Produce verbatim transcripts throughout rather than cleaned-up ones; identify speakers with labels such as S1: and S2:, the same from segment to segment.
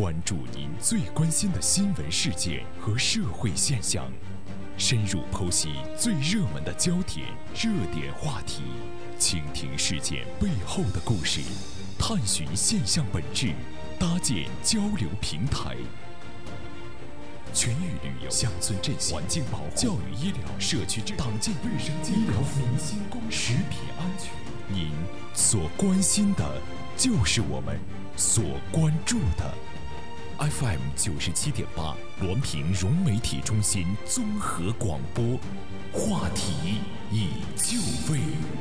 S1: 关注您最关心的新闻事件和社会现象，深入剖析最热门的焦点、热点话题，倾听事件背后的故事，探寻现象本质，搭建交流平台。全域旅游、乡村振兴、环境保护、教育医疗、社区党建卫生、医疗民心公食品安全，您所关心的，就是我们所关注的。F M 九十七点八，滦平融媒体中心综合广播，话题已就位。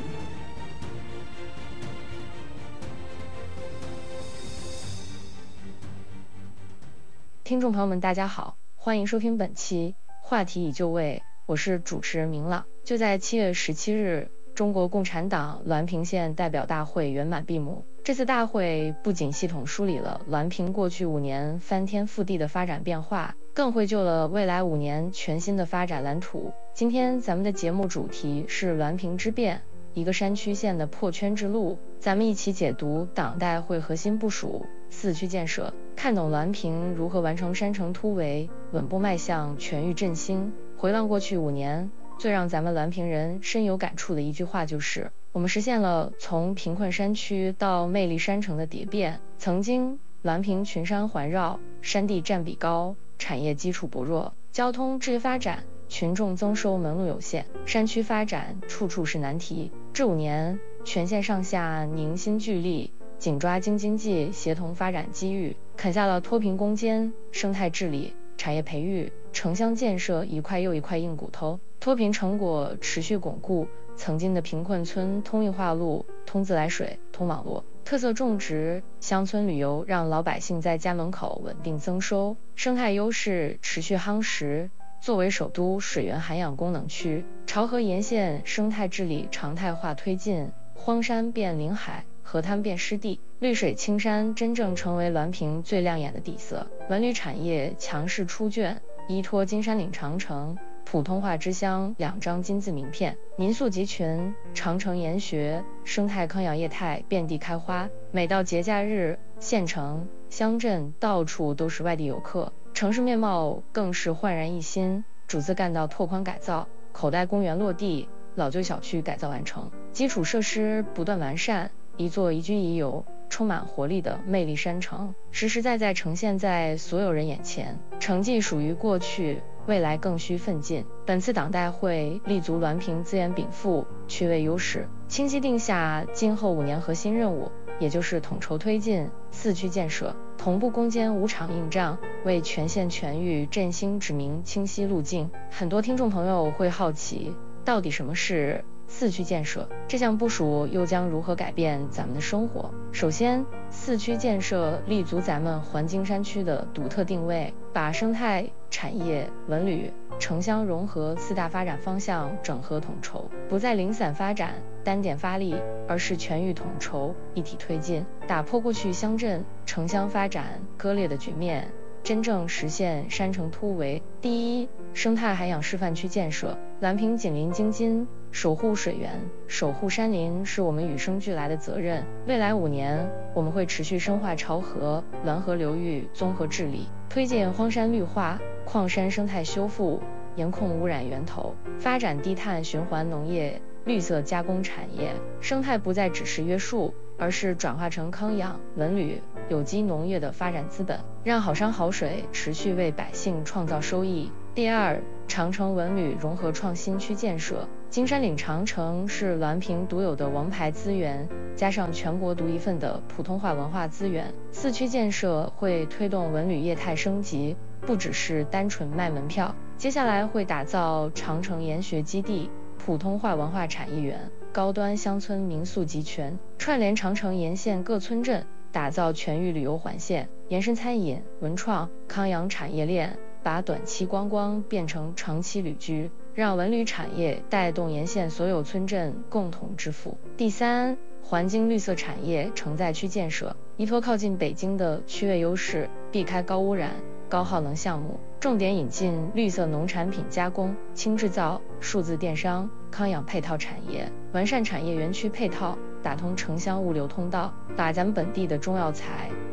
S2: 听众朋友们，大家好，欢迎收听本期话题已就位，我是主持人明朗。就在七月十七日，中国共产党滦平县代表大会圆满闭幕。这次大会不仅系统梳理了滦平过去五年翻天覆地的发展变化，更绘就了未来五年全新的发展蓝图。今天咱们的节目主题是滦平之变，一个山区县的破圈之路。咱们一起解读党代会核心部署四区建设，看懂滦平如何完成山城突围，稳步迈向全域振兴。回望过去五年，最让咱们滦平人深有感触的一句话就是，我们实现了从贫困山区到魅力山城的蝶变。曾经滦平群山环绕，山地占比高，产业基础薄弱，交通置业发展，群众增收门路有限，山区发展处处是难题。这五年，全县上下凝心聚力，紧抓京津冀协同发展机遇，啃下了脱贫攻坚、生态治理、产业培育、城乡建设一块又一块硬骨头。脱贫成果持续巩固，曾经的贫困村通硬化路、通自来水、通网络，特色种植、乡村旅游让老百姓在家门口稳定增收，生态优势持续夯实。作为首都水源涵养功能区，潮河沿线生态治理常态化推进，荒山变林海，河滩变湿地，绿水青山真正成为滦平最亮眼的底色。文旅产业强势出卷，依托金山岭长城、普通话之乡两张金字名片，民宿集群，长城研学，生态康养业态遍地开花。每到节假日，县城、乡镇到处都是外地游客，城市面貌更是焕然一新。主次干道拓宽改造，口袋公园落地，老旧小区改造完成，基础设施不断完善，一座宜居宜游、充满活力的魅力山城，实实在在呈现在所有人眼前。成绩属于过去，未来更需奋进。本次党代会立足滦平资源禀赋、区位优势，清晰定下今后五年核心任务，也就是统筹推进四区建设，同步攻坚五场硬仗，为全县全域振兴指明清晰路径。很多听众朋友会好奇，到底什么是四区建设？这项部署又将如何改变咱们的生活？首先，四区建设立足咱们环京山区的独特定位，把生态、产业、文旅、城乡融合四大发展方向整合统筹，不再零散发展、单点发力，而是全域统筹、一体推进，打破过去乡镇、城乡发展割裂的局面，真正实现山城突围。第一，生态涵养示范区建设。滦平紧邻京津，守护水源、守护山林是我们与生俱来的责任。未来五年，我们会持续深化潮河、滦河流域综合治理，推进荒山绿化、矿山生态修复，严控污染源头，发展低碳循环农业、绿色加工产业。生态不再只是约束，而是转化成康养、文旅、有机农业的发展资本，让好山好水持续为百姓创造收益。第二，长城文旅融合创新区建设。金山岭长城是滦平独有的王牌资源，加上全国独一份的普通话文化资源，四区建设会推动文旅业态升级，不只是单纯卖门票。接下来会打造长城研学基地、普通话文化产业园、高端乡村民宿集群，串联长城沿线各村镇，打造全域旅游环线，延伸餐饮、文创、康养产业链，把短期观光变成长期旅居，让文旅产业带动沿线所有村镇共同致富。第三，环京绿色产业承载区建设，依托靠近北京的区位优势，避开高污染、高耗能项目，重点引进绿色农产品加工、轻制造、数字电商、康养配套产业，完善产业园区配套，打通城乡物流通道，把咱们本地的中药材、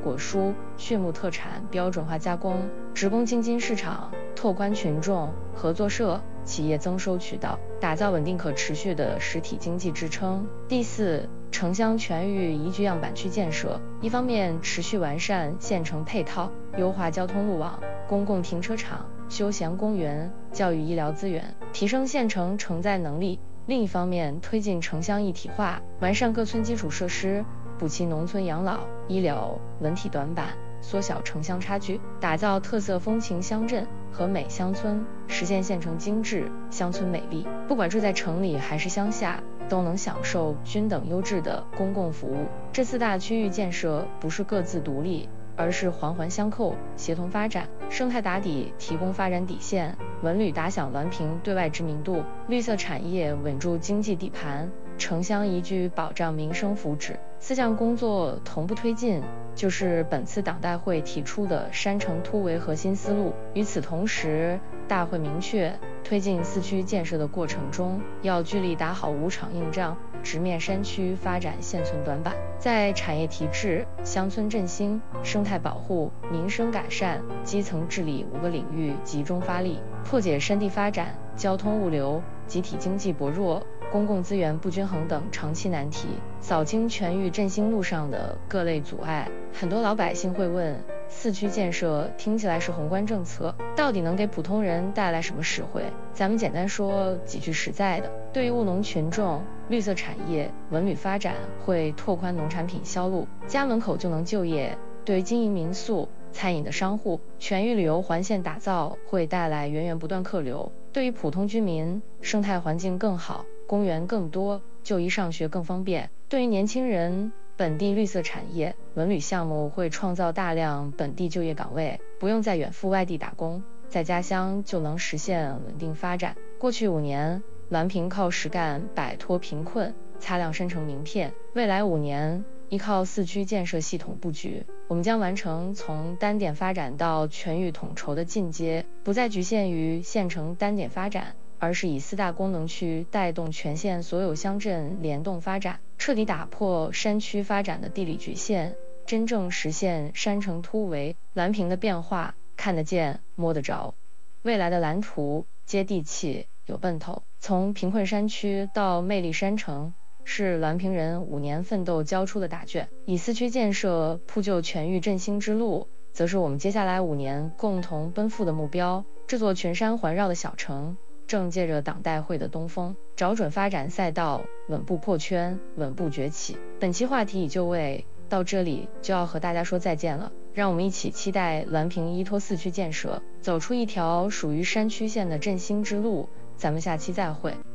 S2: 果蔬、畜牧特产标准化加工，职工进京市场，拓宽群众合作社、企业增收渠道，打造稳定可持续的实体经济支撑。第四，城乡全域宜居样板区建设，一方面持续完善县城配套，优化交通路网、公共停车场、休闲公园、教育医疗资源，提升县城承载能力；另一方面推进城乡一体化，完善各村基础设施，补齐农村养老、医疗、文体短板，缩小城乡差距，打造特色风情乡镇和美乡村，实现县城精致、乡村美丽。不管住在城里还是乡下，都能享受均等优质的公共服务。这四大区域建设不是各自独立，而是环环相扣，协同发展。生态打底提供发展底线，文旅打响滦平对外知名度，绿色产业稳住经济底盘，城乡宜居保障民生福祉。四项工作同步推进，就是本次党代会提出的山城突围核心思路。与此同时，大会明确，推进四区建设的过程中，要聚力打好五场硬仗，直面山区发展现存短板，在产业提质、乡村振兴、生态保护、民生改善、基层治理五个领域集中发力，破解山地发展、交通物流、集体经济薄弱、公共资源不均衡等长期难题，扫清全域振兴路上的各类阻碍。很多老百姓会问，四区建设听起来是宏观政策，到底能给普通人带来什么实惠？咱们简单说几句实在的。对于务农群众，绿色产业、文旅发展会拓宽农产品销路，家门口就能就业；对于经营民宿、餐饮的商户，全域旅游环线打造会带来源源不断客流；对于普通居民，生态环境更好，公园更多，就医上学更方便；对于年轻人，本地绿色产业、文旅项目会创造大量本地就业岗位，不用再远赴外地打工，在家乡就能实现稳定发展。过去五年，滦平靠实干摆脱贫困，擦亮山城名片。未来五年，依靠四区建设系统布局，我们将完成从单点发展到全域统筹的进阶，不再局限于县城单点发展，而是以四大功能区带动全县所有乡镇联动发展，彻底打破山区发展的地理局限，真正实现山城突围。滦平的变化看得见摸得着，未来的蓝图接地气有奔头。从贫困山区到魅力山城，是滦平人五年奋斗交出的答卷。以四区建设铺就全域振兴之路，则是我们接下来五年共同奔赴的目标。这座群山环绕的小城，正借着党代会的东风，找准发展赛道，稳步破圈，稳步崛起。本期话题已就位，到这里就要和大家说再见了。让我们一起期待滦平依托四区建设，走出一条属于山区县的振兴之路。咱们下期再会。